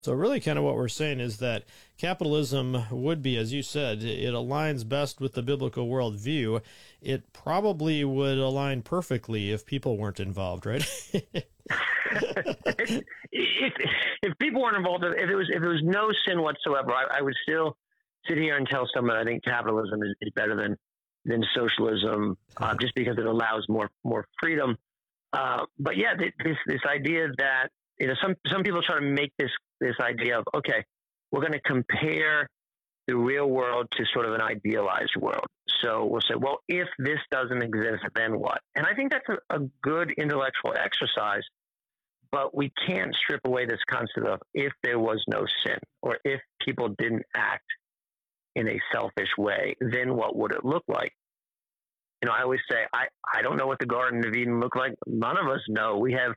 So really kind of what we're saying is that capitalism would be, as you said, it aligns best with the biblical worldview. It probably would align perfectly if people weren't involved, right? if people weren't involved, if it was no sin whatsoever, I would still sit here and tell someone I think capitalism is better than socialism, just because it allows more freedom. But yeah, this idea that, some people try to make this idea of, okay, we're going to compare the real world to sort of an idealized world. So we'll say, well, if this doesn't exist, then what? And I think that's a good intellectual exercise, but we can't strip away this concept of if there was no sin, or if people didn't act in a selfish way, then what would it look like? I always say, I don't know what the Garden of Eden looked like. None of us know. We have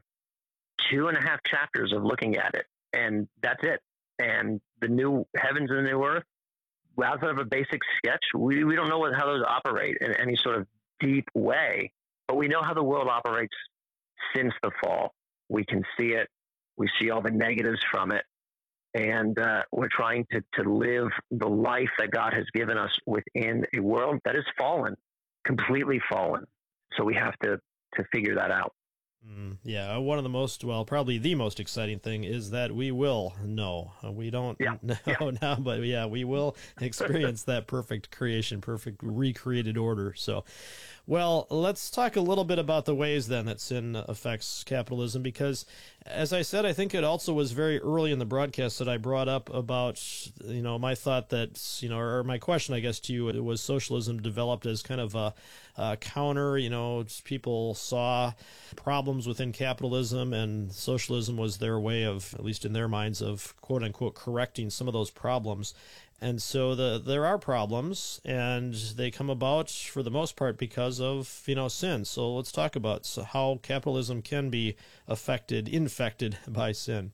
2.5 chapters of looking at it, and that's it. And the new heavens and the new earth, outside of a basic sketch, we don't know how those operate in any sort of deep way, but we know how the world operates since the fall. We can see it. We see all the negatives from it. And we're trying to live the life that God has given us within a world that is fallen, completely fallen. So we have to figure that out. Yeah, one of the most, probably the most exciting thing is that we will know. We don't know now, but yeah, we will experience that perfect creation, perfect recreated order. So, well, let's talk a little bit about the ways then that sin affects capitalism, because as I said, I think it also was very early in the broadcast that I brought up about, my thought that, or my question, I guess, to you, was socialism developed as kind of a counter, people saw problems within capitalism, and socialism was their way of, at least in their minds, of quote unquote correcting some of those problems. And so there are problems, and they come about for the most part because of sin. So let's talk about how capitalism can be infected by sin.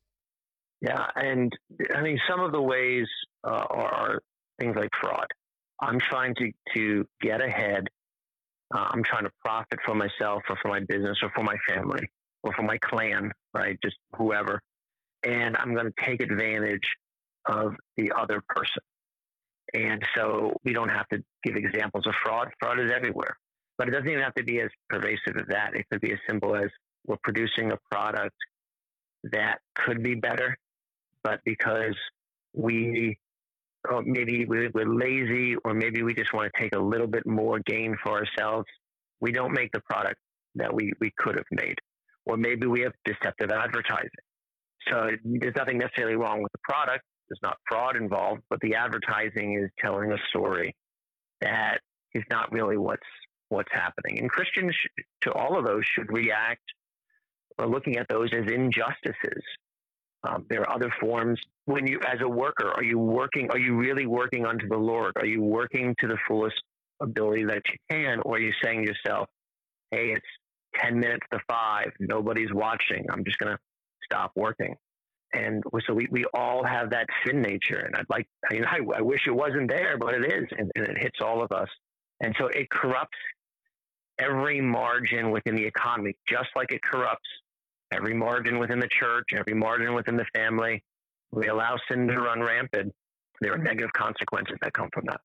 Yeah, and I mean, some of the ways are things like fraud. I'm trying to get ahead. I'm trying to profit for myself or for my business or for my family or for my clan, right? Just whoever. And I'm going to take advantage of the other person. And so we don't have to give examples of fraud. Fraud is everywhere. But it doesn't even have to be as pervasive as that. It could be as simple as we're producing a product that could be better, but because maybe we're lazy, or maybe we just want to take a little bit more gain for ourselves, we don't make the product that we could have made. Or maybe we have deceptive advertising. So there's nothing necessarily wrong with the product. There's not fraud involved, but the advertising is telling a story that is not really what's happening. And Christians, to all of those, should react, or looking at those as injustices. There are other forms. When you, as a worker, are you really working unto the Lord? Are you working to the fullest ability that you can? Or are you saying to yourself, hey, it's 10 minutes to 5, nobody's watching, I'm just going to stop working? And so we all have that sin nature. And I wish it wasn't there, but it is. And it hits all of us. And so it corrupts every margin within the economy, just like it corrupts every margin within the church, every margin within the family. We allow sin to run rampant. There are negative consequences that come from that.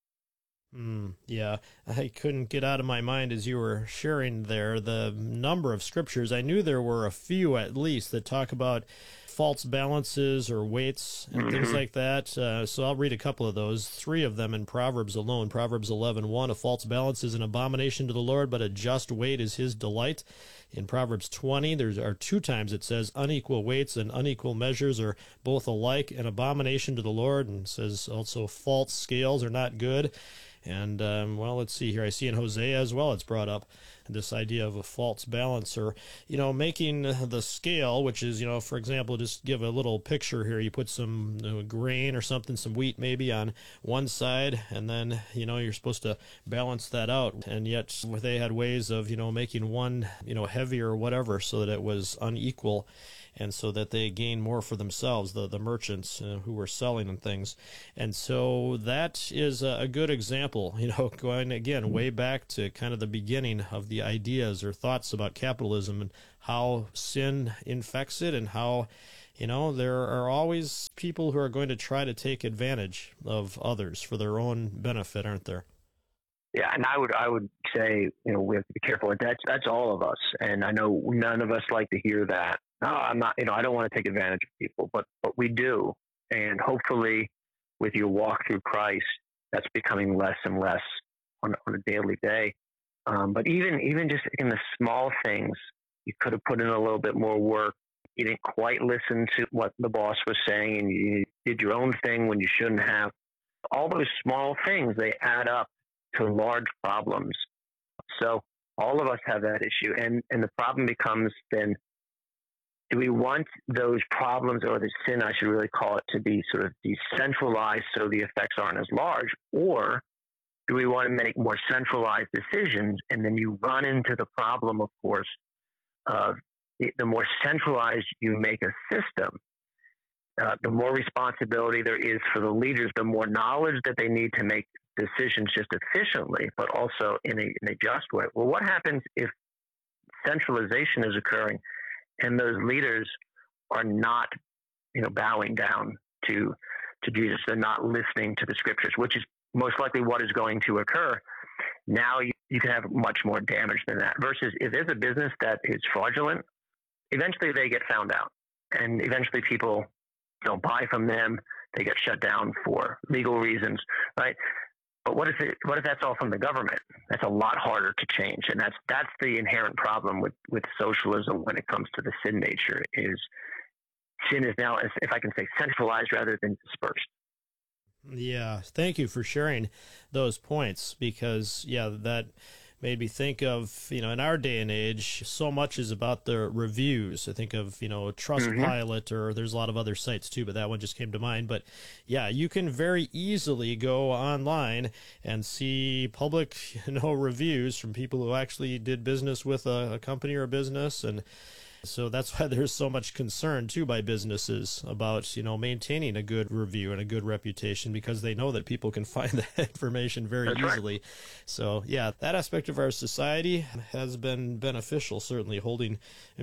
Yeah, I couldn't get out of my mind as you were sharing there the number of scriptures. I knew there were a few at least that talk about false balances or weights and things like that. So I'll read a couple of those. 3 of them in Proverbs alone. Proverbs 11:1, a false balance is an abomination to the Lord, but a just weight is his delight. In Proverbs 20, there are 2 times it says unequal weights and unequal measures are both alike an abomination to the Lord, and it says also false scales are not good. And, let's see here. I see in Hosea as well, it's brought up this idea of a false balance, or, making the scale, which is, for example, just give a little picture here. You put some grain or something, some wheat maybe on one side, and then, you're supposed to balance that out. And yet they had ways of, making one, heavier or whatever so that it was unequal, and so that they gain more for themselves, the merchants who were selling and things. And so that is a good example, going again way back to kind of the beginning of the ideas or thoughts about capitalism and how sin infects it, and how there are always people who are going to try to take advantage of others for their own benefit, aren't there? Yeah, and I would say, we have to be careful. That's all of us, and I know none of us like to hear that. No, I'm not. I don't want to take advantage of people, but we do, and hopefully, with your walk through Christ, that's becoming less and less on a daily day. But even just in the small things, you could have put in a little bit more work. You didn't quite listen to what the boss was saying, and you did your own thing when you shouldn't have. All those small things, they add up to large problems. So all of us have that issue. And the problem becomes then, do we want those problems, or the sin, I should really call it, to be sort of decentralized so the effects aren't as large? Or do we want to make more centralized decisions? And then you run into the problem, of course, of the more centralized you make a system, the more responsibility there is for the leaders, the more knowledge that they need to make decisions just efficiently, but also in a just way. Well, what happens if centralization is occurring and those leaders are not, bowing down to Jesus? They're not listening to the scriptures, which is most likely what is going to occur. Now you can have much more damage than that. Versus if there's a business that is fraudulent, eventually they get found out, and eventually people don't buy from them. They get shut down for legal reasons, right? But what if that's all from the government? That's a lot harder to change, and that's the inherent problem with socialism when it comes to the sin nature. Is sin is now, if I can say, centralized rather than dispersed. Yeah, thank you for sharing those points, because that made me think of, in our day and age, so much is about the reviews. I think of, Trustpilot, or there's a lot of other sites too, but that one just came to mind. But yeah, you can very easily go online and see public, reviews from people who actually did business with a company or a business. And so that's why there's so much concern too by businesses about, maintaining a good review and a good reputation, because they know that people can find that information very easily. Right. So yeah, that aspect of our society has been beneficial, certainly holding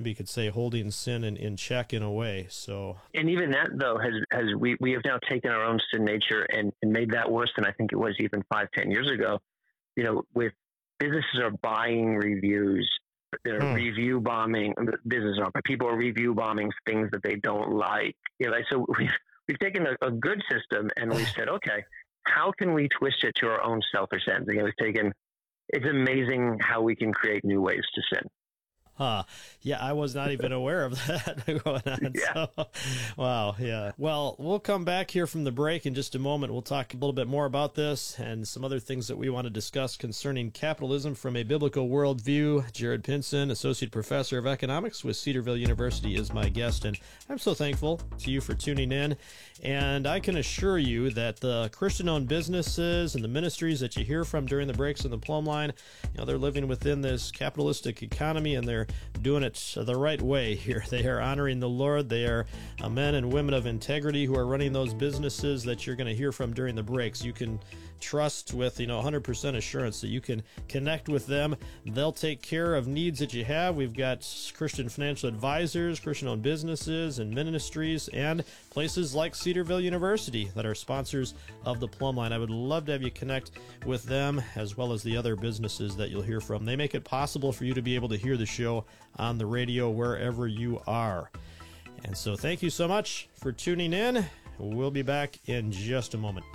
sin in check in a way. So, and even that though we have now taken our own sin nature and made that worse than I think it was even 5-10 years ago. With businesses are buying reviews. They're review bombing business owners. People are review bombing things that they don't like. So we've taken a good system and we've said, okay, how can we twist it to our own selfish ends? It's amazing how we can create new ways to sin. Yeah, I was not even aware of that going on. Yeah. So, wow, yeah. Well, we'll come back here from the break in just a moment. We'll talk a little bit more about this and some other things that we want to discuss concerning capitalism from a biblical worldview. Jared Pinson, Associate Professor of Economics with Cedarville University, is my guest, and I'm so thankful to you for tuning in. And I can assure you that the Christian-owned businesses and the ministries that you hear from during the breaks in the Plumb Line, they're living within this capitalistic economy, and they're doing it the right way here. They are honoring the Lord. They are men and women of integrity who are running those businesses that you're going to hear from during the breaks. You can trust with 100% assurance that you can connect with them. They'll take care of needs that you have. We've got Christian financial advisors, Christian-owned businesses and ministries, and places like Cedarville University that are sponsors of the Plumb Line. I would love to have you connect with them, as well as the other businesses that you'll hear from. They make it possible for you to be able to hear the show on the radio wherever you are. And so thank you so much for tuning in. We'll be back in just a moment.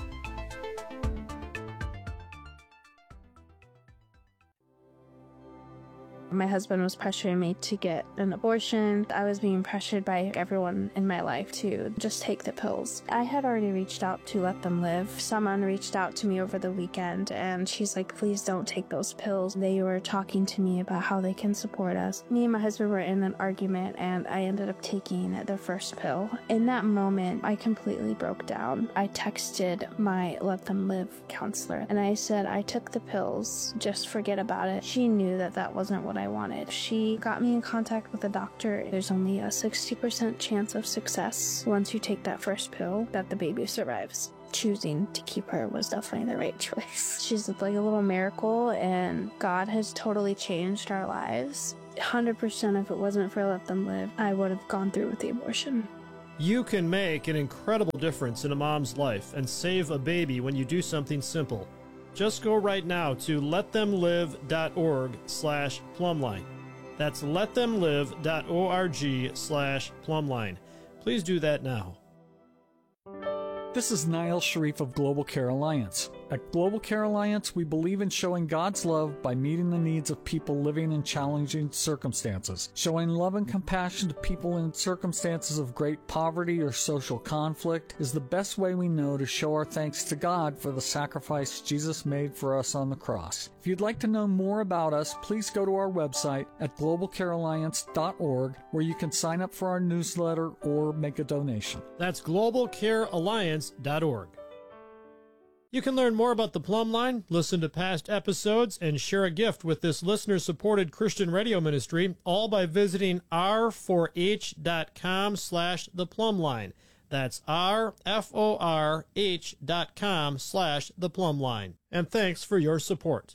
My husband was pressuring me to get an abortion. I was being pressured by everyone in my life to just take the pills. I had already reached out to Let Them Live. Someone reached out to me over the weekend, and she's like, please don't take those pills. They were talking to me about how they can support us. Me and my husband were in an argument, and I ended up taking the first pill. In that moment, I completely broke down. I texted my Let Them Live counselor, and I said, I took the pills. Just forget about it. She knew that that wasn't what I wanted. She got me in contact with a doctor. There's only a 60% chance of success once you take that first pill that the baby survives. Choosing to keep her was definitely the right choice. She's like a little miracle, and God has totally changed our lives. 100% if it wasn't for Let Them Live, I would have gone through with the abortion. You can make an incredible difference in a mom's life and save a baby when you do something simple. Just go right now to letthemlive.org/plumline. That's letthemlive.org/plumline. Please do that now. This is Niall Sharif of Global Care Alliance. At Global Care Alliance, we believe in showing God's love by meeting the needs of people living in challenging circumstances. Showing love and compassion to people in circumstances of great poverty or social conflict is the best way we know to show our thanks to God for the sacrifice Jesus made for us on the cross. If you'd like to know more about us, please go to our website at globalcarealliance.org, where you can sign up for our newsletter or make a donation. That's globalcarealliance.org. You can learn more about the Plumb Line, listen to past episodes, and share a gift with this listener-supported Christian radio ministry, all by visiting r4h.com/theplumbline. That's rforh.com/theplumbline. And thanks for your support.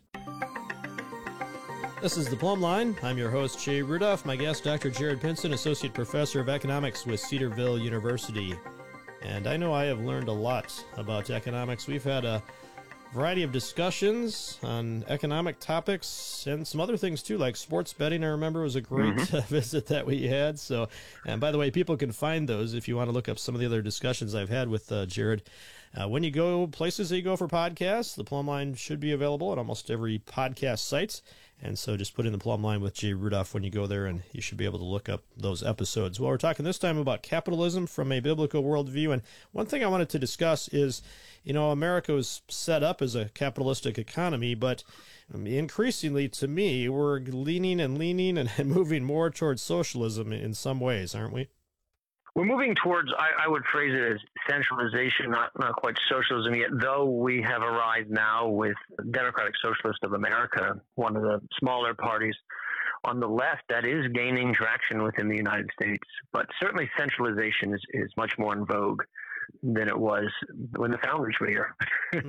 This is The Plumb Line. I'm your host, Jay Rudolph. My guest, Dr. Jared Pinson, Associate Professor of Economics with Cedarville University. And I know I have learned a lot about economics. We've had a variety of discussions on economic topics and some other things too, like sports betting. I remember was a great visit that we had. So, and by the way, people can find those if you want to look up some of the other discussions I've had with Jared. When you go places that you go for podcasts, the Plumb Line should be available at almost every podcast site. And so just put in the Plumb Line with Jay Rudolph when you go there, and you should be able to look up those episodes. Well, we're talking this time about capitalism from a biblical worldview. And one thing I wanted to discuss is, you know, America was set up as a capitalistic economy, but increasingly, to me, we're leaning and moving more towards socialism in some ways, aren't we? We're moving towards, I would phrase it as centralization, not quite socialism yet, though we have arrived now with Democratic Socialist of America, one of the smaller parties on the left that is gaining traction within the United States. But certainly centralization is much more in vogue than it was when the founders were here.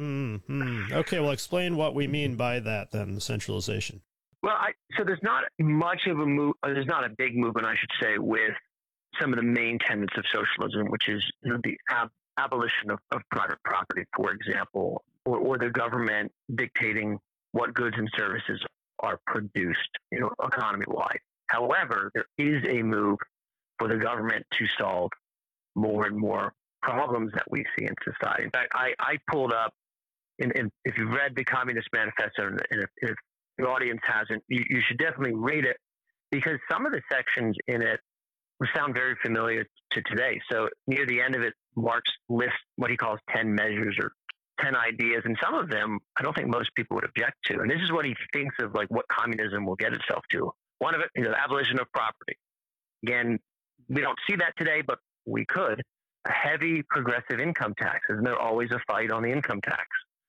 Okay, well, explain what we mean by that then, the centralization. Well, so there's not much of a move, there's not a big movement, I should say, with some of the main tenets of socialism, which is the abolition of private property, for example, or the government dictating what goods and services are produced, economy-wide. However, there is a move for the government to solve more and more problems that we see in society. In fact, I pulled up, and if you've read the Communist Manifesto, and if the audience hasn't, you should definitely read it, because some of the sections in it sound very familiar to today. So near the end of it, Marx lists what he calls 10 measures or 10 ideas, and some of them I don't think most people would object to. And this is what he thinks of, like what communism will get itself to. One of it, the abolition of property. Again, we don't see that today, but we could. A heavy progressive income tax. Isn't there always a fight on the income tax?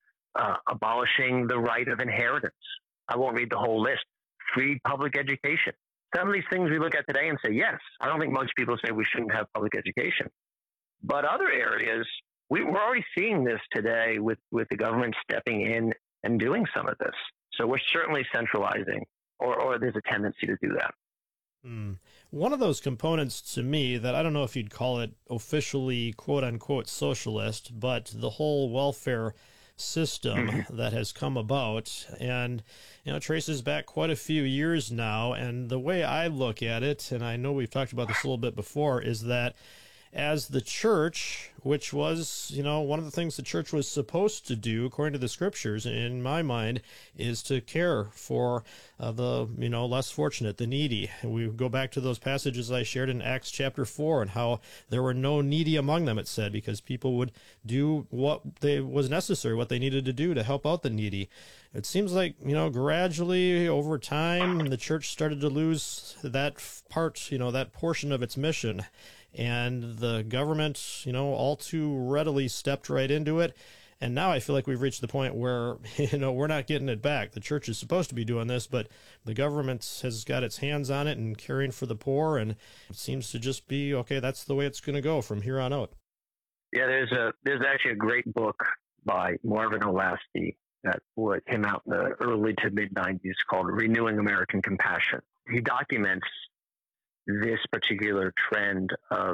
Abolishing the right of inheritance. I won't read the whole list. Free public education. Some of these things we look at today and say, yes. I don't think most people say we shouldn't have public education. But other areas, we're already seeing this today with the government stepping in and doing some of this. So we're certainly centralizing, or there's a tendency to do that. One of those components to me that I don't know if you'd call it officially quote unquote socialist, but the whole welfare system that has come about, and traces back quite a few years now. And the way I look at it, and I know we've talked about this a little bit before, is that as the church, which was, one of the things the church was supposed to do, according to the scriptures, in my mind, is to care for the, less fortunate, the needy. And we go back to those passages I shared in Acts chapter 4 and how there were no needy among them, it said, because people would do what was necessary, what they needed to do to help out the needy. It seems like, gradually over time, the church started to lose that part, that portion of its mission. And the government, all too readily stepped right into it. And now I feel like we've reached the point where, we're not getting it back. The church is supposed to be doing this, but the government has got its hands on it and caring for the poor. And it seems to just be, okay, that's the way it's going to go from here on out. Yeah, there's actually a great book by Marvin Olasky that came out in the early to mid-90s called Renewing American Compassion. He documents this particular trend of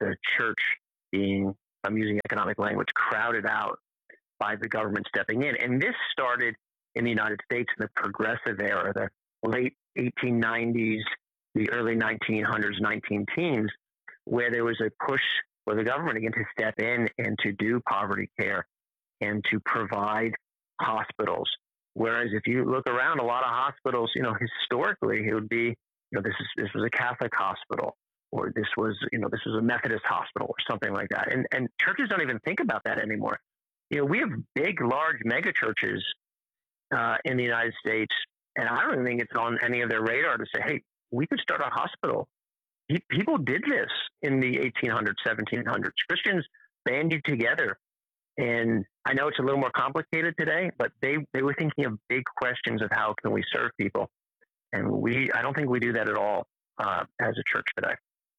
the church being, I'm using economic language, crowded out by the government stepping in. And this started in the United States in the progressive era, the late 1890s, the early 1900s, 19 teens, where there was a push for the government again to step in and to do poverty care and to provide hospitals. Whereas if you look around, a lot of hospitals, historically, it would be, this was a Catholic hospital, or this was a Methodist hospital or something like that. And churches don't even think about that anymore. We have big, large mega churches in the United States, and I don't even think it's on any of their radar to say, hey, we could start a hospital. People did this in the 1800s, 1700s. Christians banded together. And I know it's a little more complicated today, but they were thinking of big questions of how can we serve people. And I don't think we do that at all as a church today.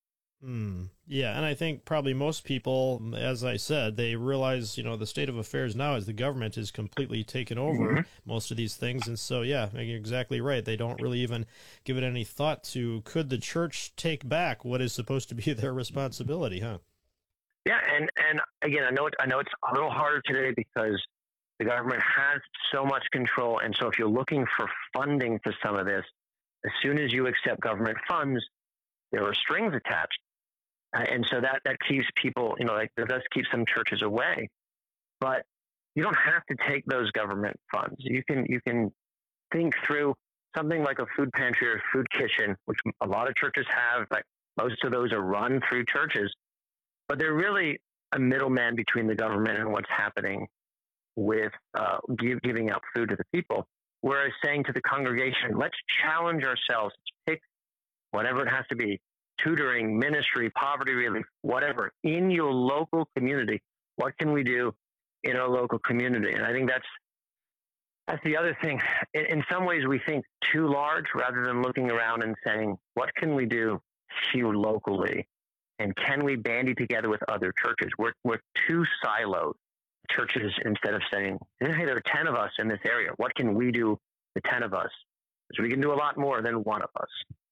Yeah, and I think probably most people, as I said, they realize, the state of affairs now is the government is completely taken over most of these things. And so, yeah, you're exactly right. They don't really even give it any thought to, could the church take back what is supposed to be their responsibility, huh? Yeah, and again, I know it's a little harder today because the government has so much control. And so if you're looking for funding for some of this, as soon as you accept government funds, there are strings attached. And so that keeps people, that does keep some churches away. But you don't have to take those government funds. You can think through something like a food pantry or food kitchen, which a lot of churches have. Like most of those are run through churches, but they're really a middleman between the government and what's happening with giving out food to the people. Whereas saying to the congregation, let's challenge ourselves, pick whatever it has to be, tutoring, ministry, poverty relief, whatever, in your local community. What can we do in our local community? And I think that's the other thing. In some ways, we think too large rather than looking around and saying, what can we do here locally? And can we bandy together with other churches? We're too siloed, churches, instead of saying, hey, there are 10 of us in this area. What can we do, the 10 of us? Because we can do a lot more than one of us.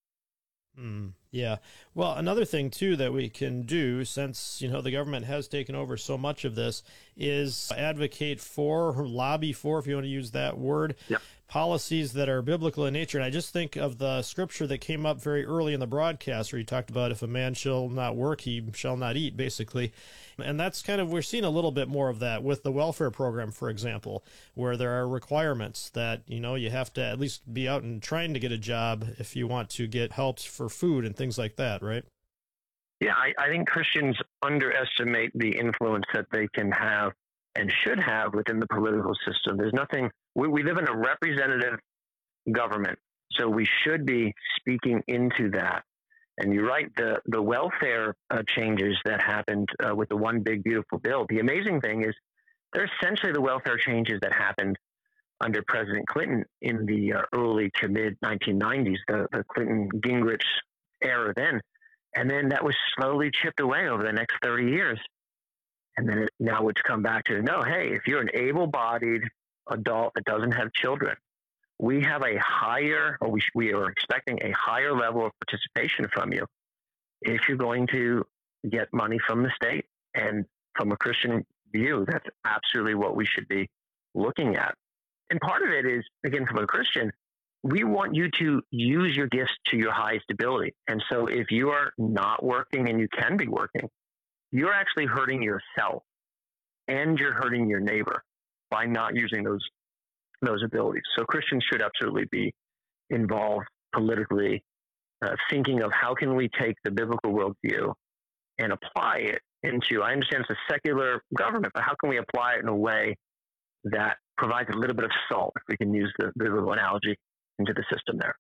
Yeah. Well, another thing, too, that we can do, since, the government has taken over so much of this, is advocate for, or lobby for, if you want to use that word, policies that are biblical in nature. And I just think of the scripture that came up very early in the broadcast where you talked about if a man shall not work, he shall not eat, basically. And that's we're seeing a little bit more of that with the welfare program, for example, where there are requirements that, you have to at least be out and trying to get a job if you want to get help for food and things like that, right? Yeah, I think Christians underestimate the influence that they can have and should have within the political system. There's nothing, we live in a representative government, so we should be speaking into that. And you're right, the welfare changes that happened with the One Big Beautiful Bill, the amazing thing is they're essentially the welfare changes that happened under President Clinton in the early to mid 1990s, the Clinton-Gingrich era then. And then that was slowly chipped away over the next 30 years. And then now it's come back to, no, hey, if you're an able-bodied adult that doesn't have children, we have a higher, or we are expecting a higher level of participation from you if you're going to get money from the state. And from a Christian view, that's absolutely what we should be looking at. And part of it is, again, from a Christian, we want you to use your gifts to your highest ability. And so if you are not working and you can be working, you're actually hurting yourself and you're hurting your neighbor by not using those abilities. So Christians should absolutely be involved politically, thinking of how can we take the biblical worldview and apply it into, I understand it's a secular government, but how can we apply it in a way that provides a little bit of salt, if we can use the biblical analogy, into the system there.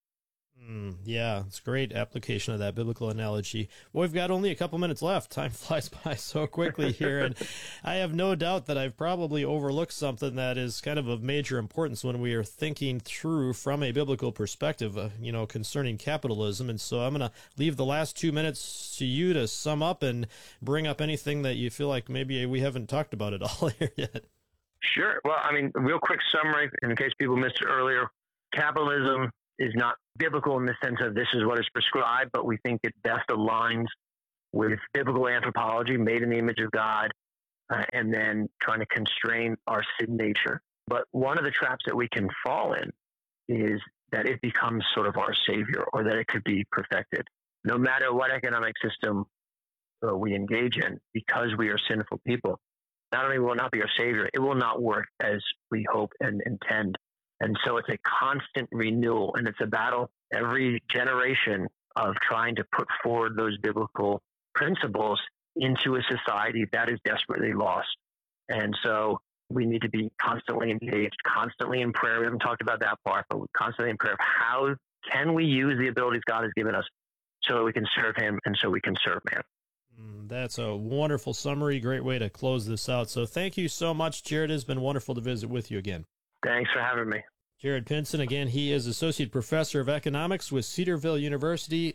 Yeah, it's a great application of that biblical analogy. Well, we've got only a couple minutes left. Time flies by so quickly here, and I have no doubt that I've probably overlooked something that is kind of major importance when we are thinking through from a biblical perspective, concerning capitalism. And so I'm going to leave the last 2 minutes to you to sum up and bring up anything that you feel like maybe we haven't talked about at all here yet. Sure. Well, real quick summary, in case people missed it earlier. Capitalism is not biblical in the sense of this is what is prescribed, but we think it best aligns with biblical anthropology, made in the image of God, and then trying to constrain our sin nature. But one of the traps that we can fall in is that it becomes sort of our savior, or that it could be perfected. No matter what economic system we engage in, because we are sinful people, not only will it not be our savior, it will not work as we hope and intend. And so it's a constant renewal, and it's a battle every generation of trying to put forward those biblical principles into a society that is desperately lost. And so we need to be constantly engaged, constantly in prayer. We haven't talked about that part, but we're constantly in prayer of how can we use the abilities God has given us so that we can serve him and so we can serve man. That's a wonderful summary. Great way to close this out. So thank you so much, Jared. It's been wonderful to visit with you again. Thanks for having me. Jared Pinson, again, he is Associate Professor of Economics with Cedarville University,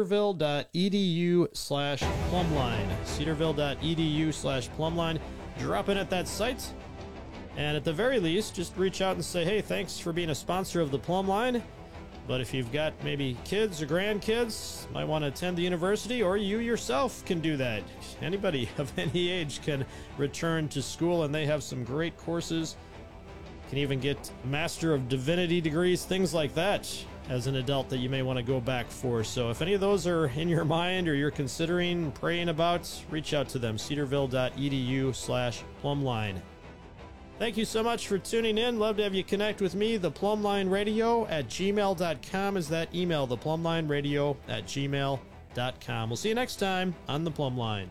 cedarville.edu/plumline, cedarville.edu/plumline. Drop in at that site, and at the very least, just reach out and say, hey, thanks for being a sponsor of the Plumline. But if you've got maybe kids or grandkids, might want to attend the university, or you yourself can do that. Anybody of any age can return to school, and they have some great courses. Can even get Master of Divinity degrees, things like that, as an adult that you may want to go back for. So if any of those are in your mind or you're considering praying about, reach out to them, cedarville.edu/plumline. Thank you so much for tuning in. Love to have you connect with me. The Plumline Radio at gmail.com is that email, the Plumline Radio at gmail.com. We'll see you next time on the Plumline.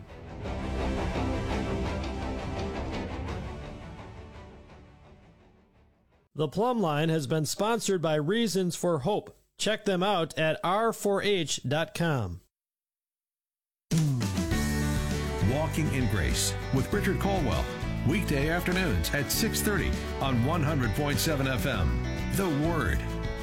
The Plumline has been sponsored by Reasons for Hope. Check them out at r4h.com. Walking in Grace with Richard Colwell. Weekday afternoons at 6:30 on 100.7 FM. The Word.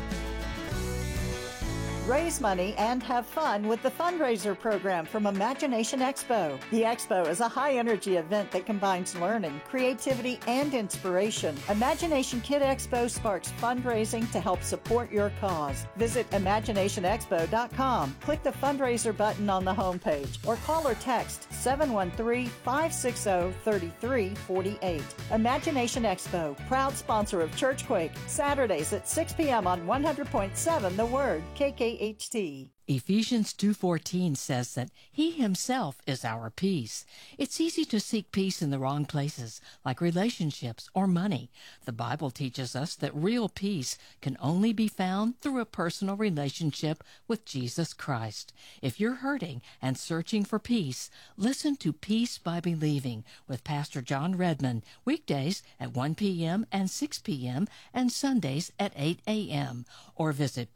Raise money and have fun with the fundraiser program from Imagination Expo. The Expo is a high-energy event that combines learning, creativity, and inspiration. Imagination Kid Expo sparks fundraising to help support your cause. Visit imaginationexpo.com. Click the fundraiser button on the homepage or call or text 713-560-3348. Imagination Expo, proud sponsor of Churchquake, Saturdays at 6 p.m. on 100.7 The Word, KKHT. Ephesians 2:14 says that He Himself is our peace. It's easy to seek peace in the wrong places, like relationships or money. The Bible teaches us that real peace can only be found through a personal relationship with Jesus Christ. If you're hurting and searching for peace, listen to Peace by Believing with Pastor John Redmond, weekdays at 1 p.m. and 6 p.m. and Sundays at 8 a.m. or visit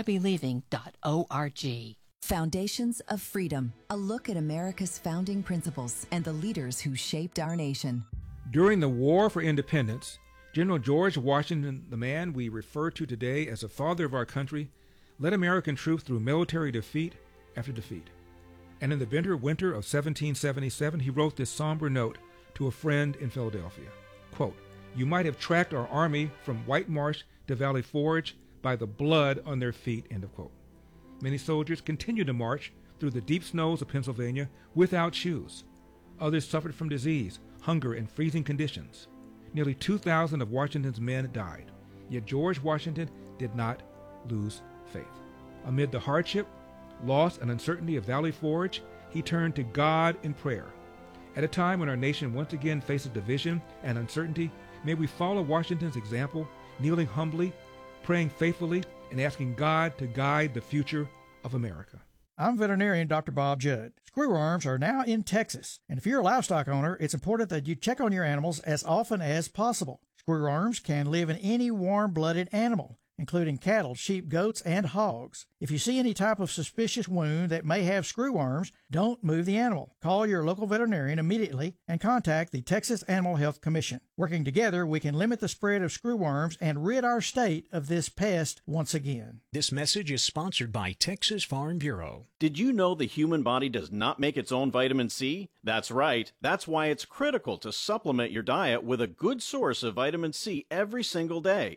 peacebybelieving.org. Foundations of Freedom, a look at America's founding principles and the leaders who shaped our nation. During the War for Independence, General George Washington, the man we refer to today as the father of our country, led American troops through military defeat after defeat. And in the bitter winter of 1777, he wrote this somber note to a friend in Philadelphia. Quote, "You might have tracked our army from White Marsh to Valley Forge by the blood on their feet," end of quote. Many soldiers continued to march through the deep snows of Pennsylvania without shoes. Others suffered from disease, hunger, and freezing conditions. Nearly 2,000 of Washington's men died. Yet George Washington did not lose faith. Amid the hardship, loss, and uncertainty of Valley Forge, he turned to God in prayer. At a time when our nation once again faces division and uncertainty, may we follow Washington's example, kneeling humbly, praying faithfully, and asking God to guide the future of America. I'm veterinarian Dr. Bob Judd. Screwworms are now in Texas, and if you're a livestock owner, it's important that you check on your animals as often as possible. Screwworms can live in any warm-blooded animal, including cattle, sheep, goats, and hogs. If you see any type of suspicious wound that may have screwworms, don't move the animal. Call your local veterinarian immediately and contact the Texas Animal Health Commission. Working together, we can limit the spread of screwworms and rid our state of this pest once again. This message is sponsored by Texas Farm Bureau. Did you know the human body does not make its own vitamin C? That's right. That's why it's critical to supplement your diet with a good source of vitamin C every single day.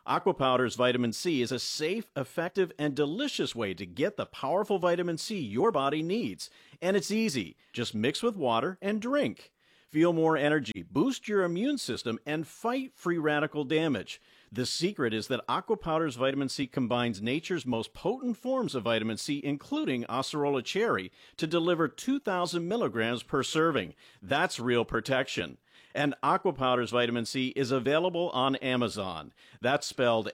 Aqua Powder's vitamin C is a safe, effective, and delicious way to get the powerful vitamin C your body needs. And it's easy. Just mix with water and drink. Feel more energy, boost your immune system, and fight free radical damage. The secret is that Aqua Powder's vitamin C combines nature's most potent forms of vitamin C, including acerola cherry, to deliver 2,000 milligrams per serving. That's real protection. And Aqua Powder's vitamin C is available on Amazon. That's spelled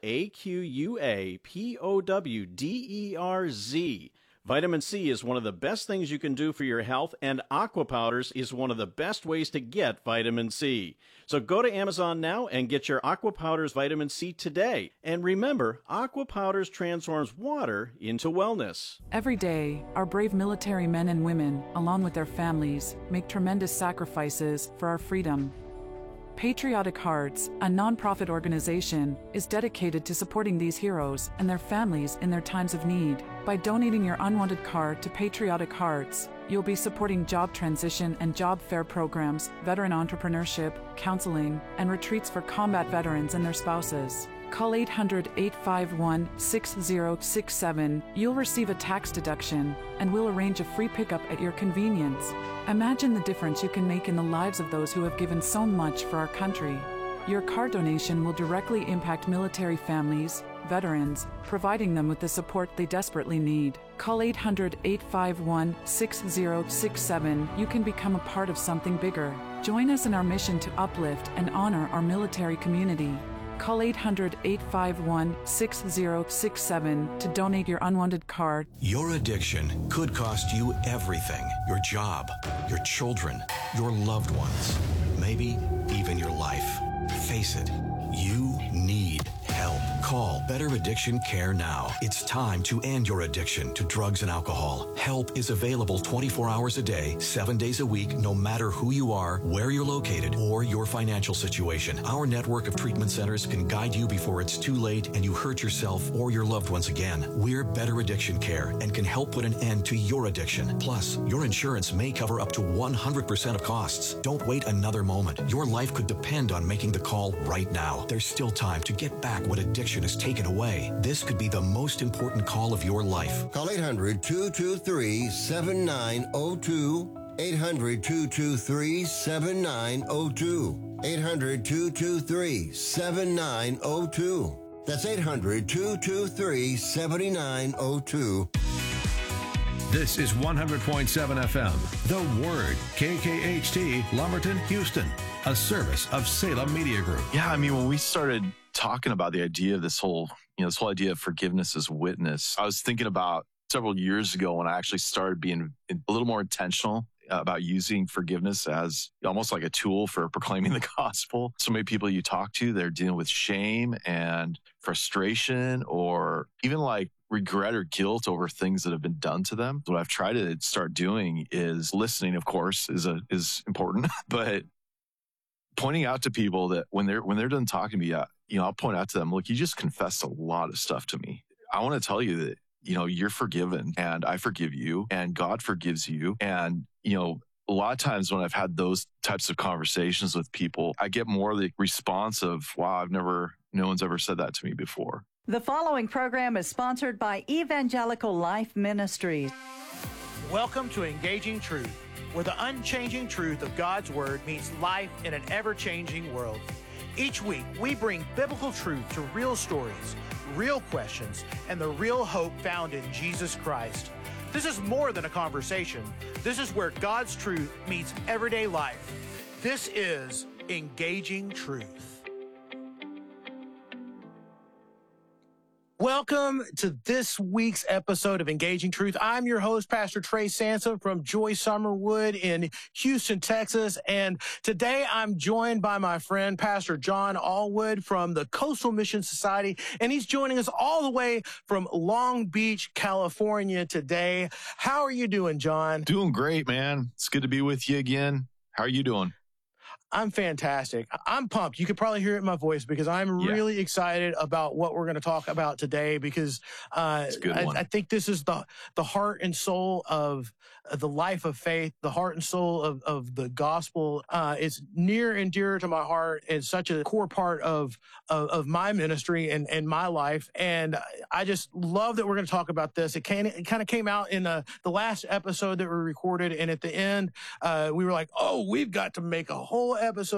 AQUAPOWDERZ. Vitamin C is one of the best things you can do for your health, and Aqua Powders is one of the best ways to get vitamin C. So go to Amazon now and get your Aqua Powders vitamin C today. And remember, Aqua Powders transforms water into wellness. Every day, our brave military men and women, along with their families, make tremendous sacrifices for our freedom. Patriotic Hearts, a nonprofit organization, is dedicated to supporting these heroes and their families in their times of need. By donating your unwanted card to Patriotic Hearts, you'll be supporting job transition and job fair programs, veteran entrepreneurship, counseling, and retreats for combat veterans and their spouses. Call 800-851-6067. You'll receive a tax deduction, and we'll arrange a free pickup at your convenience. Imagine the difference you can make in the lives of those who have given so much for our country. Your card donation will directly impact military families, veterans, providing them with the support they desperately need. Call 800-851-6067. You can become a part of something bigger. Join us in our mission to uplift and honor our military community. Call 800-851-6067 to donate your unwanted card. Your addiction could cost you everything. Your job, your children, your loved ones, maybe even your life. Face it, you need help. Call Better Addiction Care now. It's time to end your addiction to drugs and alcohol. Help is available 24 hours a day, 7 days a week, no matter who you are, where you're located, or your financial situation. Our network of treatment centers can guide you before it's too late and you hurt yourself or your loved ones again. We're Better Addiction Care and can help put an end to your addiction. Plus, your insurance may cover up to 100% of costs. Don't wait another moment. Your life could depend on making the call right now. There's still time to get back what addiction is taken away. This could be the most important call of your life. Call 800-223-7902. 800-223-7902. 800-223-7902. That's 800-223-7902. This is 100.7 FM, The Word, KKHT, Lumberton, Houston, a service of Salem Media Group. Yeah, I mean, when we started talking about the idea of this whole idea of forgiveness as witness, I was thinking about several years ago when I actually started being a little more intentional about using forgiveness as almost like a tool for proclaiming the gospel. So many people you talk to, they're dealing with shame and frustration or even like regret or guilt over things that have been done to them. What I've tried to start doing is listening, of course, is important, but pointing out to people that when they're done talking to me, I'll point out to them, look, you just confessed a lot of stuff to me. I want to tell you that, you're forgiven and I forgive you and God forgives you. And, a lot of times when I've had those types of conversations with people, I get more the response of, wow, no one's ever said that to me before. The following program is sponsored by Evangelical Life Ministries. Welcome to Engaging Truth, where the unchanging truth of God's Word meets life in an ever-changing world. Each week, we bring biblical truth to real stories, real questions, and the real hope found in Jesus Christ. This is more than a conversation. This is where God's truth meets everyday life. This is Engaging Truth. Welcome to this week's episode of Engaging Truth. I'm your host, Pastor Trey Sansa from Joy Summerwood in Houston, Texas. And today I'm joined by my friend, Pastor John Allwood from the Coastal Mission Society. And he's joining us all the way from Long Beach, California today. How are you doing, John? Doing great, man. It's good to be with you again. How are you doing? I'm fantastic. I'm pumped. You could probably hear it in my voice because I'm really excited about what we're going to talk about today because I think this is the heart and soul of the life of faith, the heart and soul of the gospel. It's near and dear to my heart. It's such a core part of my ministry and my life. And I just love that we're going to talk about this. It kind of came out in the last episode that we recorded. And at the end, we were like, oh, we've got to make a whole episode